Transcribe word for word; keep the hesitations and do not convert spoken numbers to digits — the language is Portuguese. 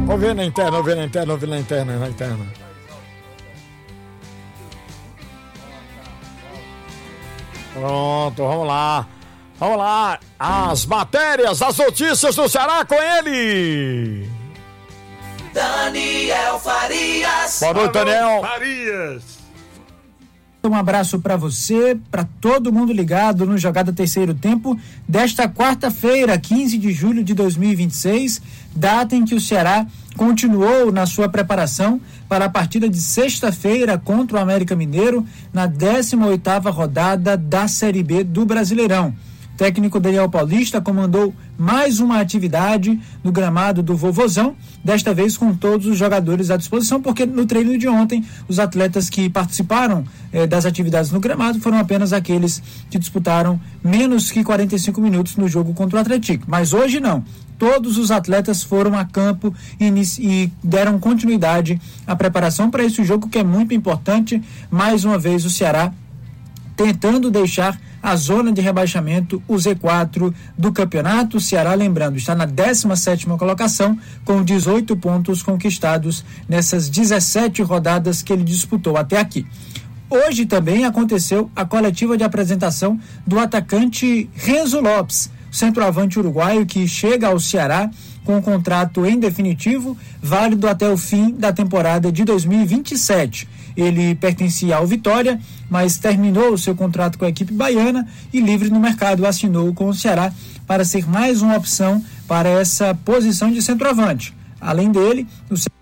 Vou ver na interna, vou ver na interna, vou ver na interna, na interna. Pronto, vamos lá. Vamos lá. As matérias, as notícias do Ceará com ele. Daniel Farias. Boa noite, Daniel. Farias. Um abraço para você, para todo mundo ligado no Jogada Terceiro Tempo desta quarta-feira, quinze de julho de dois mil e vinte e seis, data em que o Ceará continuou na sua preparação para a partida de sexta-feira contra o América Mineiro na décima oitava rodada da Série B do Brasileirão. O técnico Daniel Paulista comandou mais uma atividade no gramado do Vovozão, desta vez com todos os jogadores à disposição, porque no treino de ontem os atletas que participaram eh, das atividades no gramado foram apenas aqueles que disputaram menos que quarenta e cinco minutos no jogo contra o Atlético. Mas hoje não. Todos os atletas foram a campo e, e deram continuidade à preparação para esse jogo que é muito importante. Mais uma vez o Ceará tentando deixar a zona de rebaixamento, o Z quatro do campeonato. O Ceará, lembrando, está na décima sétima colocação, com dezoito pontos conquistados nessas dezessete rodadas que ele disputou até aqui. Hoje também aconteceu a coletiva de apresentação do atacante Renzo Lopes, centroavante uruguaio que chega ao Ceará com um contrato em definitivo, válido até o fim da temporada de dois mil e vinte e sete. Ele pertencia ao Vitória, mas terminou o seu contrato com a equipe baiana e, livre no mercado, assinou com o Ceará para ser mais uma opção para essa posição de centroavante. Além dele, o